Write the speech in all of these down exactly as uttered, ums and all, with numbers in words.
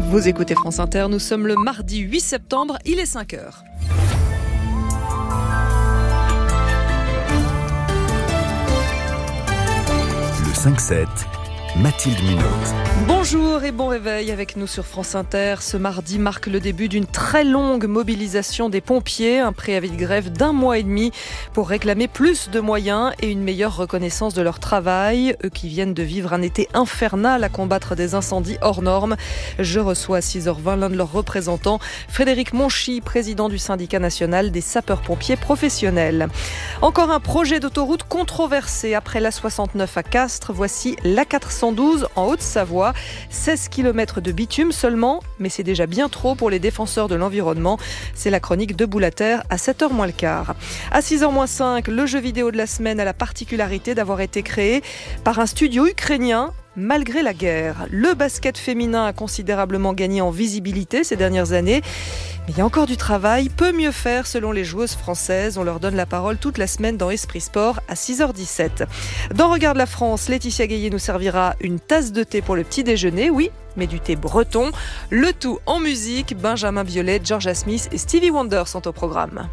Vous écoutez France Inter, nous sommes le mardi huit septembre, il est cinq heures. Le cinq sept, Mathilde Munoz. Bonjour et bon réveil avec nous sur France Inter. Ce mardi marque le début d'une très longue mobilisation des pompiers, un préavis de grève d'un mois et demi pour réclamer plus de moyens et une meilleure reconnaissance de leur travail. Eux qui viennent de vivre un été infernal à combattre des incendies hors normes. Je reçois à six heures vingt l'un de leurs représentants, Frédéric Monchy, président du syndicat national des sapeurs-pompiers professionnels. Encore un projet d'autoroute controversé après l'A soixante-neuf à Castres. Voici l'A quatre cent douze en Haute-Savoie. seize kilomètres de bitume seulement, mais c'est déjà bien trop pour les défenseurs de l'environnement. C'est la chronique de Boulater à sept heures moins le quart. À six heures moins cinq, le jeu vidéo de la semaine a la particularité d'avoir été créé par un studio ukrainien. Malgré la guerre, le basket féminin a considérablement gagné en visibilité ces dernières années. Mais il y a encore du travail, peut mieux faire selon les joueuses françaises. On leur donne la parole toute la semaine dans Esprit Sport à six heures dix-sept. Dans Regarde la France, Laetitia Gaillet nous servira une tasse de thé pour le petit déjeuner, oui, mais du thé breton. Le tout en musique, Benjamin Biolay, Georgia Smith et Stevie Wonder sont au programme.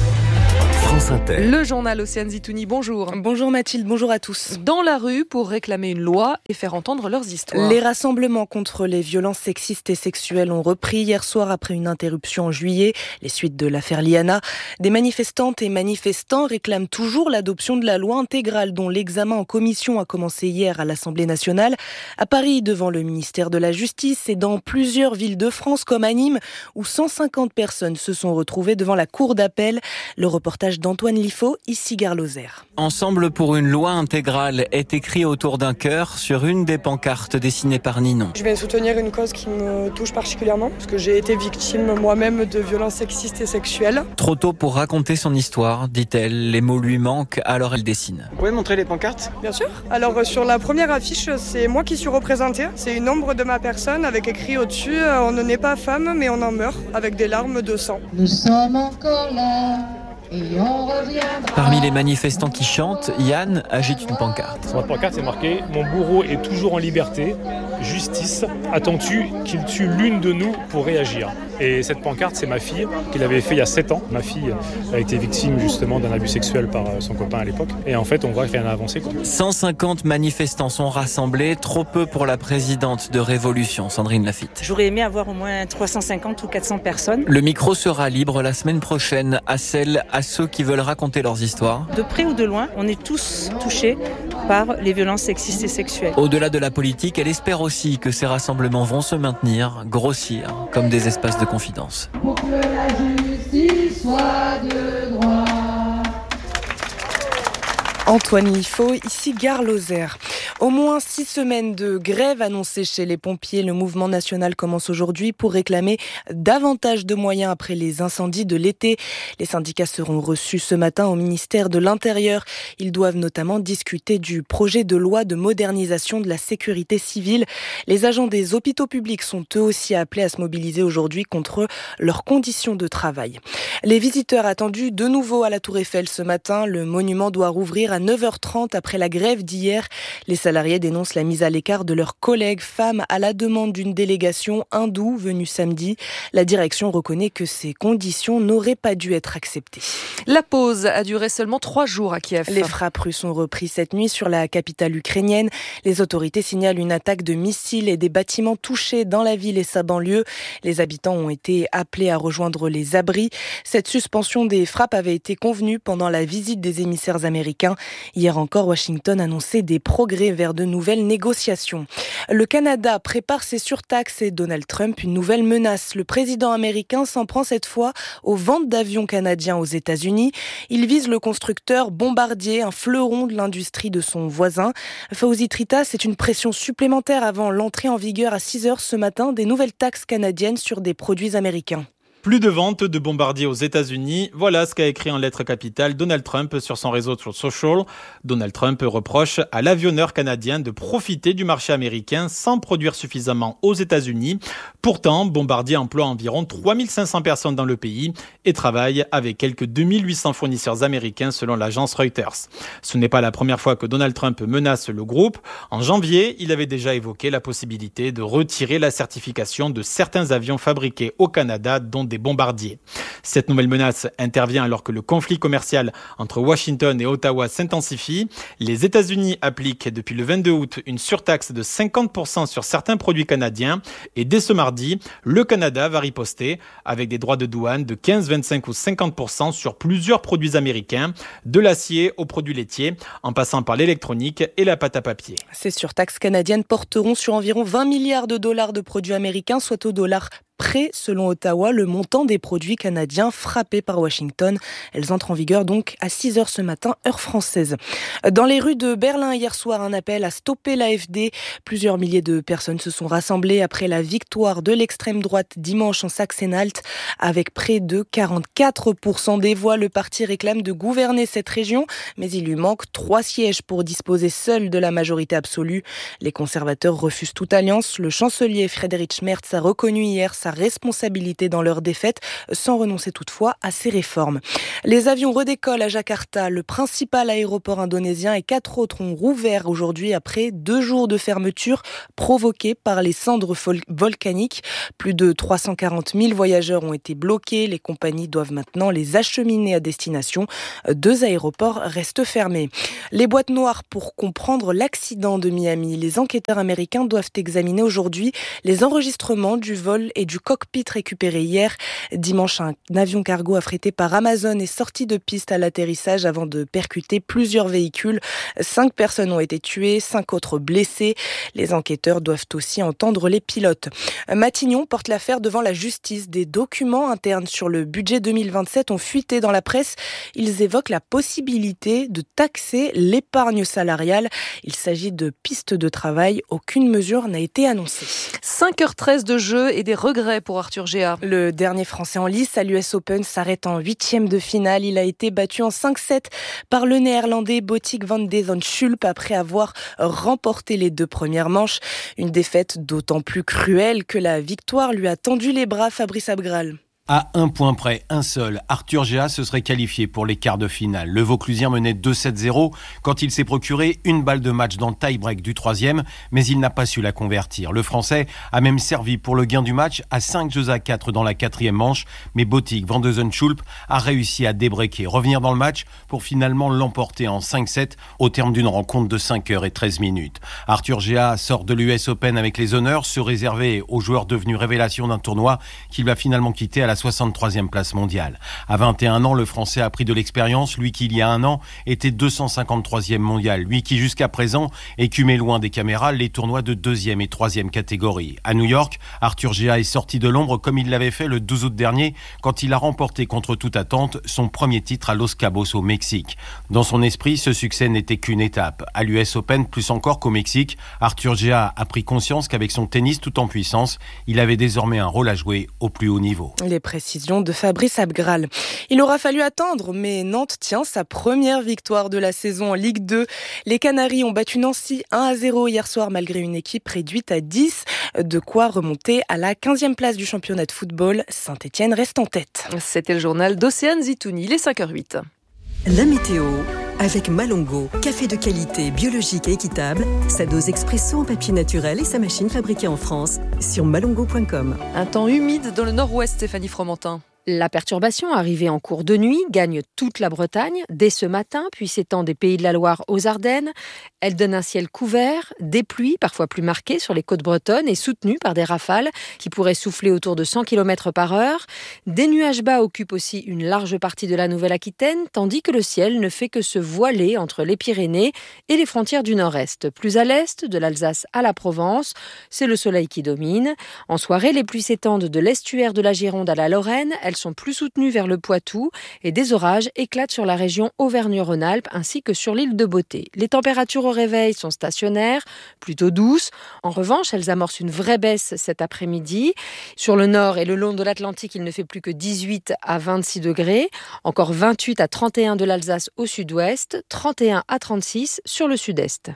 France Inter. Le journal Océane Zitouni, bonjour. Bonjour Mathilde, bonjour à tous. Dans la rue pour réclamer une loi et faire entendre leurs histoires. Les rassemblements contre les violences sexistes et sexuelles ont repris hier soir après une interruption en juillet, les suites de l'affaire Liana. Des manifestantes et manifestants réclament toujours l'adoption de la loi intégrale dont l'examen en commission a commencé hier à l'Assemblée nationale. À Paris, devant le ministère de la Justice et dans plusieurs villes de France comme à Nîmes, où cent cinquante personnes se sont retrouvées devant la cour d'appel. Le reportage d'Antoine Liffaut, ici Gare Lozère. Ensemble pour une loi intégrale est écrit autour d'un cœur sur une des pancartes dessinées par Ninon. Je vais soutenir une cause qui me touche particulièrement, parce que j'ai été victime moi-même de violences sexistes et sexuelles. Trop tôt pour raconter son histoire, dit-elle. Les mots lui manquent, alors elle dessine. Vous pouvez montrer les pancartes ? Bien sûr. Alors sur la première affiche, c'est moi qui suis représentée. C'est une ombre de ma personne avec écrit au-dessus « On ne naît pas femme, mais on en meurt » avec des larmes de sang. Nous sommes encore là. Et on reviendra. Parmi les manifestants qui chantent, Yann agite une pancarte. Sur ma pancarte, c'est marqué « Mon bourreau est toujours en liberté. Justice, attends-tu qu'il tue l'une de nous pour réagir ?» Et cette pancarte, c'est ma fille, qui l'avait fait il y a sept ans. Ma fille a été victime justement d'un abus sexuel par son copain à l'époque. Et en fait, on voit que rien n'a avancé. Quoi. cent cinquante manifestants sont rassemblés, trop peu pour la présidente de Révolution, Sandrine Laffitte. J'aurais aimé avoir au moins trois cent cinquante ou quatre cents personnes. Le micro sera libre la semaine prochaine à celles, à ceux qui veulent raconter leurs histoires. De près ou de loin, on est tous touchés par les violences sexistes et sexuelles. Au-delà de la politique, elle espère aussi que ces rassemblements vont se maintenir, grossir, comme des espaces de confidence. Pour que la justice soit de droit. Antoine Liffaut, ici Gare Lozère. Au moins six semaines de grève annoncées chez les pompiers. Le mouvement national commence aujourd'hui pour réclamer davantage de moyens après les incendies de l'été. Les syndicats seront reçus ce matin au ministère de l'Intérieur. Ils doivent notamment discuter du projet de loi de modernisation de la sécurité civile. Les agents des hôpitaux publics sont eux aussi appelés à se mobiliser aujourd'hui contre leurs conditions de travail. Les visiteurs attendus de nouveau à la Tour Eiffel ce matin. Le monument doit rouvrir à neuf heures trente après la grève d'hier. Les salariés dénoncent la mise à l'écart de leurs collègues femmes à la demande d'une délégation hindoue venue samedi. La direction reconnaît que ces conditions n'auraient pas dû être acceptées. La pause a duré seulement trois jours à Kiev. Les frappes russes ont repris cette nuit sur la capitale ukrainienne. Les autorités signalent une attaque de missiles et des bâtiments touchés dans la ville et sa banlieue. Les habitants ont été appelés à rejoindre les abris. Cette suspension des frappes avait été convenue pendant la visite des émissaires américains. Hier encore, Washington annonçait des progrès vers de nouvelles négociations. Le Canada prépare ses surtaxes et Donald Trump une nouvelle menace. Le président américain s'en prend cette fois aux ventes d'avions canadiens aux États-Unis. Il vise le constructeur Bombardier, un fleuron de l'industrie de son voisin. Fawzi Trita, c'est une pression supplémentaire avant l'entrée en vigueur à six heures ce matin des nouvelles taxes canadiennes sur des produits américains. Plus de vente de bombardiers aux États-Unis. Voilà ce qu'a écrit en lettres capitales Donald Trump sur son réseau social. Donald Trump reproche à l'avionneur canadien de profiter du marché américain sans produire suffisamment aux États-Unis. Pourtant, Bombardier emploie environ trois mille cinq cents personnes dans le pays et travaille avec quelques deux mille huit cents fournisseurs américains selon l'agence Reuters. Ce n'est pas la première fois que Donald Trump menace le groupe. En janvier, il avait déjà évoqué la possibilité de retirer la certification de certains avions fabriqués au Canada, dont des bombardiers. Cette nouvelle menace intervient alors que le conflit commercial entre Washington et Ottawa s'intensifie. Les États-Unis appliquent depuis le vingt-deux août une surtaxe de cinquante pour cent sur certains produits canadiens et dès ce mardi, le Canada va riposter avec des droits de douane de quinze, vingt-cinq ou cinquante pour cent sur plusieurs produits américains, de l'acier aux produits laitiers, en passant par l'électronique et la pâte à papier. Ces surtaxes canadiennes porteront sur environ vingt milliards de dollars de produits américains, soit au dollar près, selon Ottawa, le montant des produits canadiens frappés par Washington. Elles entrent en vigueur donc à six heures ce matin, heure française. Dans les rues de Berlin hier soir, un appel à stopper l'A F D. Plusieurs milliers de personnes se sont rassemblées après la victoire de l'extrême droite dimanche en Saxe-Anhalt. Avec près de quarante-quatre pour cent des voix, le parti réclame de gouverner cette région, mais il lui manque trois sièges pour disposer seul de la majorité absolue. Les conservateurs refusent toute alliance. Le chancelier Friedrich Merz a reconnu hier sa responsabilité dans leur défaite, sans renoncer toutefois à ses réformes. Les avions redécollent à Jakarta, le principal aéroport indonésien, et quatre autres ont rouvert aujourd'hui après deux jours de fermeture provoqués par les cendres vol- volcaniques. Plus de trois cent quarante mille voyageurs ont été bloqués. Les compagnies doivent maintenant les acheminer à destination. Deux aéroports restent fermés. Les boîtes noires pour comprendre l'accident de Miami. Les enquêteurs américains doivent examiner aujourd'hui les enregistrements du vol et du cockpit récupéré hier. Dimanche, un avion cargo affrété par Amazon est sorti de piste à l'atterrissage avant de percuter plusieurs véhicules. Cinq personnes ont été tuées, cinq autres blessées. Les enquêteurs doivent aussi entendre les pilotes. Matignon porte l'affaire devant la justice. Des documents internes sur le budget deux mille vingt-sept ont fuité dans la presse. Ils évoquent la possibilité de taxer l'épargne salariale. Il s'agit de pistes de travail. Aucune mesure n'a été annoncée. cinq heures treize de jeu et des regrets pour Arthur Géat. Le dernier Français en lice à l'U S Open s'arrête en huitième de finale. Il a été battu en cinq sept par le néerlandais Botic van de Zandschulp après avoir remporté les deux premières manches. Une défaite d'autant plus cruelle que la victoire lui a tendu les bras. Fabrice Abgral. À un point près, un seul, Arthur Géat se serait qualifié pour les quarts de finale. Le Vauclusien menait deux sept zéro quand il s'est procuré une balle de match dans le tie-break du troisième, mais il n'a pas su la convertir. Le Français a même servi pour le gain du match à cinq jeux à quatre dans la quatrième manche, mais Botic van de Zandschulp a réussi à débreaker, revenir dans le match pour finalement l'emporter en cinq sept au terme d'une rencontre de cinq heures treize minutes. Arthur Géat sort de l'U S Open avec les honneurs, se réserver aux joueurs devenus révélation d'un tournoi qu'il va finalement quitter à la soixante-troisième place mondiale. À vingt et un ans, le Français a pris de l'expérience, lui qui il y a un an était deux cent cinquante-troisième mondial, lui qui jusqu'à présent écumait loin des caméras les tournois de deuxième et troisième catégorie. À New York, Arthur Géat est sorti de l'ombre comme il l'avait fait le douze août dernier quand il a remporté contre toute attente son premier titre à Los Cabos au Mexique. Dans son esprit, ce succès n'était qu'une étape. À l'U S Open, plus encore qu'au Mexique, Arthur Géat a pris conscience qu'avec son tennis tout en puissance, il avait désormais un rôle à jouer au plus haut niveau. Les précision de Fabrice Abgral. Il aura fallu attendre, mais Nantes tient sa première victoire de la saison en Ligue deux. Les Canaries ont battu Nancy un à zéro hier soir malgré une équipe réduite à dix. De quoi remonter à la quinzième place du championnat de football. Saint-Etienne reste en tête. C'était le journal d'Océane Zitouni, il est cinq heures huit. La météo avec Malongo, café de qualité biologique et équitable, sa dose expresso en papier naturel et sa machine fabriquée en France sur malongo point com. Un temps humide dans le nord-ouest, Stéphanie Fromentin. La perturbation, arrivée en cours de nuit, gagne toute la Bretagne dès ce matin, puis s'étend des Pays de la Loire aux Ardennes. Elle donne un ciel couvert, des pluies parfois plus marquées sur les côtes bretonnes et soutenues par des rafales qui pourraient souffler autour de cent kilomètres par heure. Des nuages bas occupent aussi une large partie de la Nouvelle-Aquitaine, tandis que le ciel ne fait que se voiler entre les Pyrénées et les frontières du nord-est. Plus à l'est, de l'Alsace à la Provence, c'est le soleil qui domine. En soirée, les pluies s'étendent de l'estuaire de la Gironde à la Lorraine. Elles elles sont plus soutenues vers le Poitou et des orages éclatent sur la région Auvergne-Rhône-Alpes ainsi que sur l'île de Beauté. Les températures au réveil sont stationnaires, plutôt douces. En revanche, elles amorcent une vraie baisse cet après-midi. Sur le nord et le long de l'Atlantique, il ne fait plus que dix-huit à vingt-six degrés. Encore vingt-huit à trente et un de l'Alsace au sud-ouest, trente et un à trente-six sur le sud-est.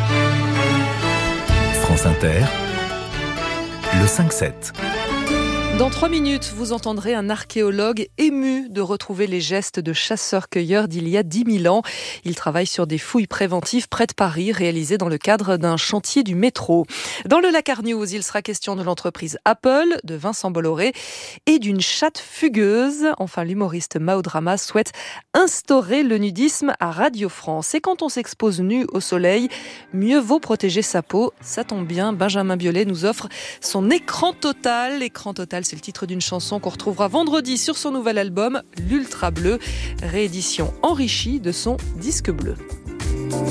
France Inter, le cinq sept. Dans trois minutes, vous entendrez un archéologue ému de retrouver les gestes de chasseurs-cueilleurs d'il y a dix mille ans. Il travaille sur des fouilles préventives près de Paris, réalisées dans le cadre d'un chantier du métro. Dans le Lakar News, il sera question de l'entreprise Apple, de Vincent Bolloré et d'une chatte fugueuse. Enfin, l'humoriste Mao Drama souhaite instaurer le nudisme à Radio France. Et quand on s'expose nu au soleil, mieux vaut protéger sa peau. Ça tombe bien, Benjamin Biolay nous offre son écran total. L'écran total, c'est le titre d'une chanson qu'on retrouvera vendredi sur son nouvel album, l'Ultra Bleu, réédition enrichie de son disque bleu.